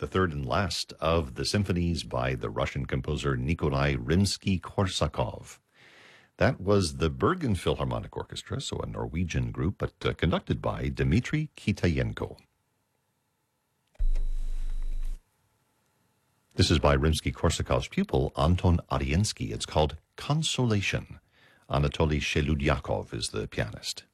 the third and last of the symphonies by the Russian composer Nikolai Rimsky-Korsakov. That was the Bergen Philharmonic Orchestra, so a Norwegian group, but conducted by Dmitry Kitayenko. This is by Rimsky-Korsakov's pupil, Anton Ariensky. It's called Consolation. Anatoly Sheludyakov is the pianist.